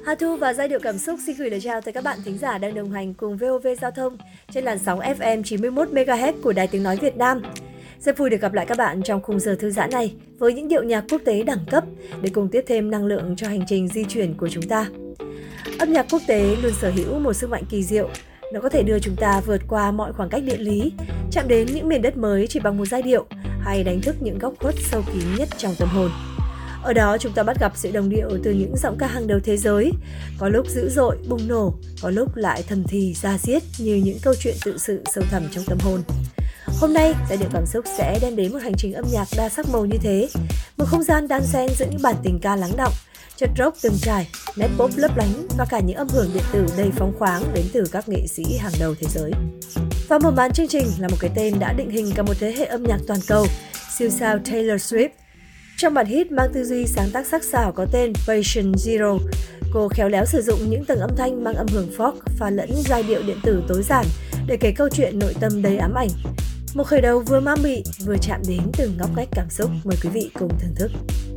Hà Thu và giai điệu cảm xúc xin gửi lời chào tới các bạn thính giả đang đồng hành cùng VOV Giao thông trên làn sóng FM 91 MHz của Đài Tiếng nói Việt Nam. Rất vui được gặp lại các bạn trong khung giờ thư giãn này với những điệu nhạc quốc tế đẳng cấp để cùng tiếp thêm năng lượng cho hành trình di chuyển của chúng ta. Âm nhạc quốc tế luôn sở hữu một sức mạnh kỳ diệu. Nó có thể đưa chúng ta vượt qua mọi khoảng cách địa lý, chạm đến những miền đất mới chỉ bằng một giai điệu hay đánh thức những góc khuất sâu kín nhất trong tâm hồn. Ở đó chúng ta bắt gặp sự đồng điệu từ những giọng ca hàng đầu thế giới, có lúc dữ dội, bùng nổ, có lúc lại thầm thì da diết như những câu chuyện tự sự sâu thẳm trong tâm hồn. Hôm nay, giai điệu cảm xúc sẽ đem đến một hành trình âm nhạc đa sắc màu như thế, một không gian đan xen giữa những bản tình ca lắng đọng, chất rock từng trải, nét pop lấp lánh và cả những âm hưởng điện tử đầy phóng khoáng đến từ các nghệ sĩ hàng đầu thế giới. Và mở màn chương trình là một cái tên đã định hình cả một thế hệ âm nhạc toàn cầu, siêu sao Taylor Swift. Trong bản hit mang tư duy sáng tác sắc sảo có tên Patient Zero, cô khéo léo sử dụng những tầng âm thanh mang âm hưởng folk pha lẫn giai điệu điện tử tối giản để kể câu chuyện nội tâm đầy ám ảnh. Một khởi đầu vừa ma mị vừa chạm đến từng ngóc ngách cảm xúc, mời quý vị cùng thưởng thức.